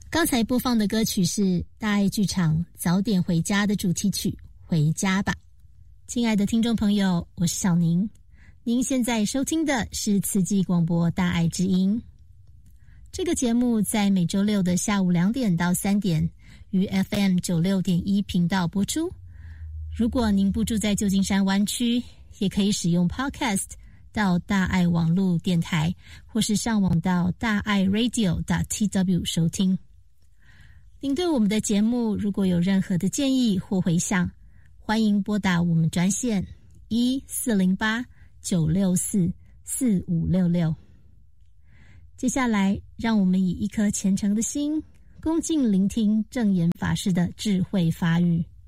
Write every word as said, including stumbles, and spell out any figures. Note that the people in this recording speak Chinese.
刚才播放的歌曲是大爱剧场早点回家的主题曲《回家吧》。亲爱的听众朋友，我是小宁，您现在收听的是慈济广播大爱之音。这个节目在每周六的下午两点到三点于 F M 九六点一频道播出。如果您不住在旧金山湾区，也可以使用 Podcast 到大爱网络电台，或是上网到大爱 radio.tw 收听。您对我们的节目如果有任何的建议或回响，欢迎拨打我们专线一四零八九六四四五六六。接下来，让我们以一颗虔诚的心，恭敬聆听证严法师的智慧发语。